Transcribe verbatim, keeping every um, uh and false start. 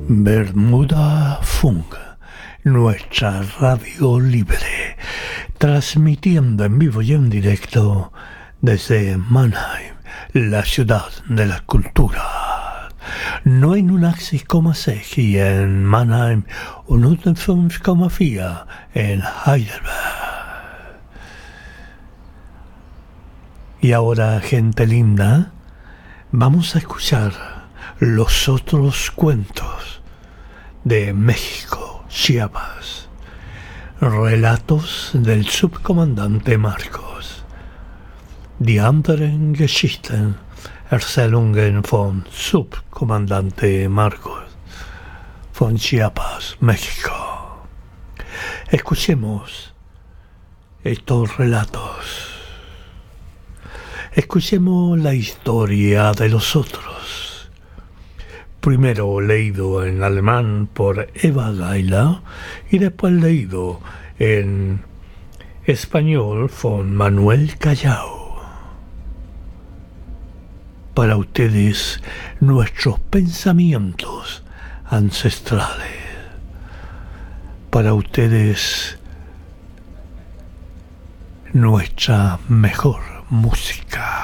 Bermuda Funk, nuestra radio libre, transmitiendo en vivo y en directo desde Mannheim, la ciudad de la cultura. neunundachtzig Komma sechs hier in Mannheim und hundertfünf Komma vier en Heidelberg. Y ahora, gente linda, vamos a escuchar los otros cuentos de México, Chiapas. Relatos del subcomandante Marcos. Die anderen Geschichten, Erzählungen von Subcomandante Marcos von Chiapas, México. Escuchemos estos relatos. Escuchemos la historia de los otros. Primero leído en alemán por Eva Gaila y después leído en español por Manuel Callao. Para ustedes, nuestros pensamientos ancestrales. Para ustedes, nuestra mejor música.